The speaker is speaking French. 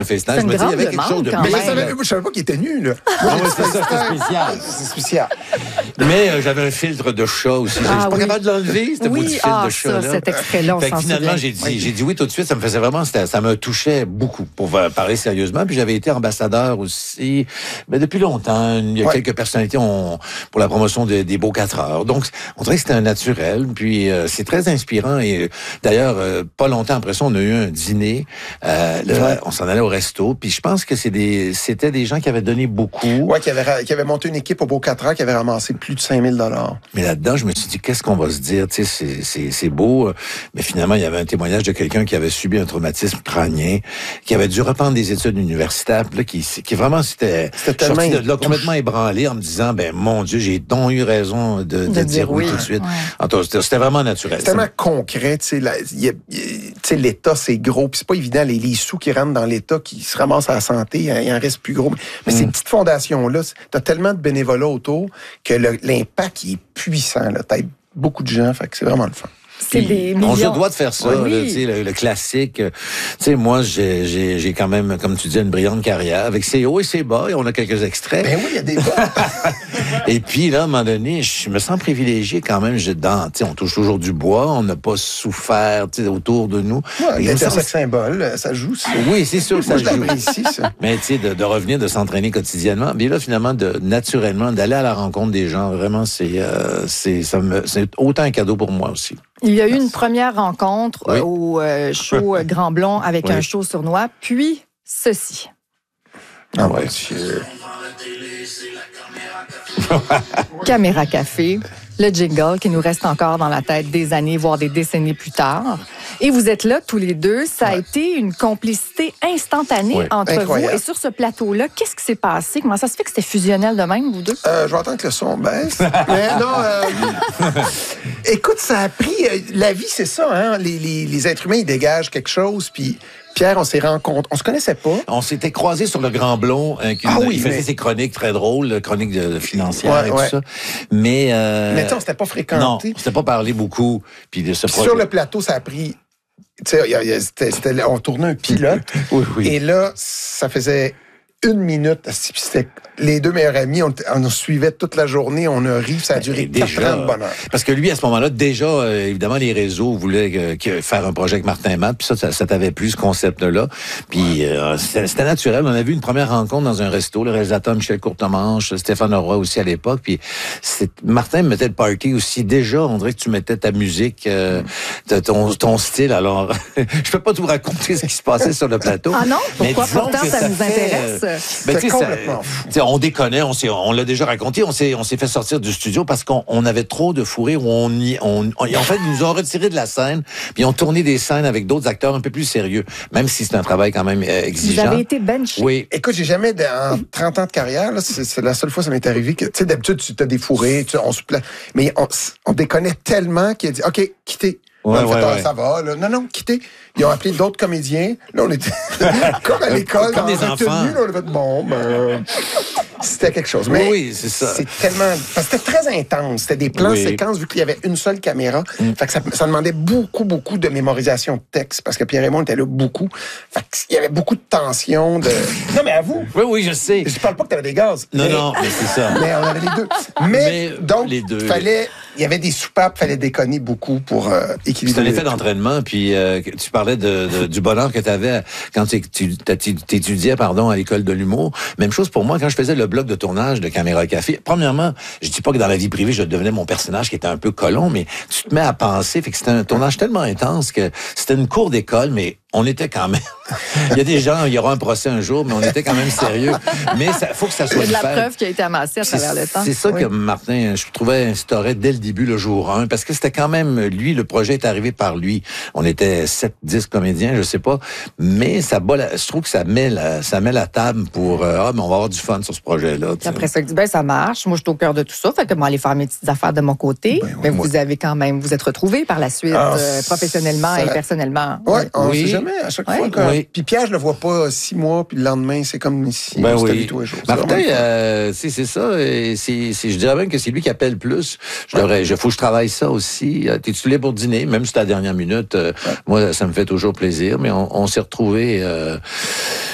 FaceTime. C'est Je me une dis, il y avait grande quelque chose de demande, Mais quand je savais pas qu'il était nu, là. Ah oui, c'est ça, c'est spécial. C'est spécial. Mais j'avais un filtre de chat aussi. Je suis pas capable de l'enlever, ce bout de filtre de chat-là. Cet extrait-là, on Fait que s'en finalement, souvient. j'ai dit oui tout de suite. Ça me faisait vraiment, ça me touchait beaucoup, pour parler sérieusement. Puis j'avais été ambassadeur aussi, mais depuis longtemps. Il y a quelques personnalités pour la promotion des Beaux 4 heures. Donc, on dirait que c'était un naturel. Puis c'est très inspirant. Et d'ailleurs, pas longtemps après ça, on a eu un dîner. On s'en allait au resto. Puis je pense que c'était des gens qui avaient donné beaucoup. Ouais, qui avaient monté une équipe au Beaux 4 heures qui avait ramassé plus de 5 000 $. Mais là-dedans, je me suis dit, qu'est-ce qu'on va se dire? Tu sais, c'est beau. Mais finalement, il y avait un témoignage de quelqu'un qui avait subi un traumatisme crânien, qui avait dû reprendre des études universitaires, là, qui vraiment c'était sorti de là complètement ébranlé en me disant, ben mon Dieu, j'ai donc eu raison de dire oui tout de suite. Ouais. C'était vraiment naturel. C'est tellement concret, tu sais, l'État, c'est gros, puis c'est pas évident, les sous qui rentrent dans l'État, qui se ramassent à la santé, il en reste plus gros. Mais ces petites fondations-là, t'as tellement de bénévolat autour que l'impact, il est puissant, là. T'aides beaucoup de gens, fait que c'est vraiment le fun. C'est des millions. On se doit de faire ça, là, le classique. Tu sais, moi, j'ai quand même, comme tu dis, une brillante carrière avec ses hauts et ses bas, et on a quelques extraits. Ben oui, il y a des bas. Et puis, là, à un moment donné, je me sens privilégié quand même. Tu sais, on touche toujours du bois, on n'a pas souffert, tu sais, autour de nous. Ouais, l'intersex symbole, ça joue. Oui, c'est sûr que ça joue. Ici, ça. Mais tu sais, de revenir, de s'entraîner quotidiennement. Mais là, finalement, naturellement, d'aller à la rencontre des gens, vraiment, c'est autant un cadeau pour moi aussi. Il y a eu une première rencontre au show Grand Blond avec un show sournois, puis ceci. Ah ouais. Caméra Café, le jingle qui nous reste encore dans la tête des années, voire des décennies plus tard. Et vous êtes là tous les deux. Ça a été une complicité instantanée entre Incroyable. vous. Et sur ce plateau-là, qu'est-ce qui s'est passé? Comment ça se fait que c'était fusionnel de même, vous deux? Je vais attendre que le son baisse. Mais non, écoute, ça a pris... la vie, c'est ça, hein? Les êtres humains, ils dégagent quelque chose, puis... Pierre, on s'est rencontrés. On se connaissait pas. On s'était croisés sur le Grand Blond. Il faisait ses chroniques très drôles, chroniques financières et tout ça. Mais tu sais, on s'était pas fréquentés. Non, on s'était pas parlé beaucoup. Puis sur le plateau, ça a pris... Tu sais, on tournait un pilote. Oui. Et là, ça faisait 1 minute. C'était les deux meilleurs amis. On suivait toute la journée. On a ri. Ça a duré 4 ans de bonheur. Parce que lui, à ce moment-là, déjà, évidemment, les réseaux voulaient faire un projet avec Martin Matt. Puis ça t'avait plu, ce concept-là. Puis c'était naturel. On a vu une première rencontre dans un resto. Le réalisateur Michel Courtemanche, Stéphane Roy aussi à l'époque. Puis Martin mettait le party aussi. Déjà, on dirait que tu mettais ta musique, ton style. Alors, je peux pas tout raconter ce qui se passait sur le plateau. Ah non? Pourquoi? Pourtant, ça nous intéresse. C'est complètement fou. On déconnait, on l'a déjà raconté, on s'est fait sortir du studio parce qu'on avait trop de fourrés où en fait, ils nous ont retiré de la scène, puis on tourné des scènes avec d'autres acteurs un peu plus sérieux, même si c'est un travail quand même exigeant. Vous avez été benché. Oui. Écoute, j'ai jamais, en 30 ans de carrière, là, c'est la seule fois que ça m'est arrivé que, tu sais, d'habitude, tu as des fourrés, on se plaint, mais on déconnait tellement qu'il a dit, OK, quittez. Ça va, là. Non, quittez. Ils ont appelé d'autres comédiens. Là, on était comme à l'école, comme dans des enfants. tenue, là, on avait dit, c'était quelque chose. Mais oui, c'est ça. C'est tellement... Parce que c'était très intense. C'était des plans séquences, vu qu'il y avait une seule caméra. Fait que ça demandait beaucoup de mémorisation de texte, parce que Pierre et moi, on était là beaucoup. Fait qu'il y avait beaucoup de tension, Non, mais à vous. Oui, je sais. Je parle pas que t'avais des gaz. Non, mais c'est ça. Mais on avait les deux. Mais donc, les deux. Il y avait des soupapes, fallait déconner beaucoup pour équilibrer. C'est un effet d'entraînement, puis tu parlais du bonheur que tu avais quand tu étudiais à l'école de l'humour. Même chose pour moi, quand je faisais le bloc de tournage de Caméra Café. Premièrement, je dis pas que dans la vie privée, je devenais mon personnage qui était un peu colon, mais tu te mets à penser, fait que c'était un tournage tellement intense que c'était une cour d'école, mais on était quand même... Il y a des gens, il y aura un procès un jour, mais on était quand même sérieux. Mais il faut que ça soit... Il y a de la preuve qui a été amassée à travers le temps. C'est ça que Martin, je trouvais, instaurait dès le début, le jour 1, parce que c'était quand même, lui, le projet est arrivé par lui. On était 7-10 comédiens, je sais pas, mais je trouve que ça met la table pour, mais on va avoir du fun sur ce projet-là. Puis après ça, ça marche. Moi, je suis au cœur de tout ça. Fait que moi, aller faire mes petites affaires de mon côté. Mais vous avez quand même, vous êtes retrouvés par la suite, professionnellement et personnellement. Oui. Jamais, à chaque fois. Puis Pierre, je le vois pas 6 mois, puis le lendemain, c'est comme ici. Oui. Martin, c'est ça. Je dirais même que c'est lui qui appelle plus. Faut que je travaille ça aussi. T'es-tu libre pour dîner? Même si c'est à la dernière minute. Moi, ça me fait toujours plaisir. Mais on s'est retrouvés...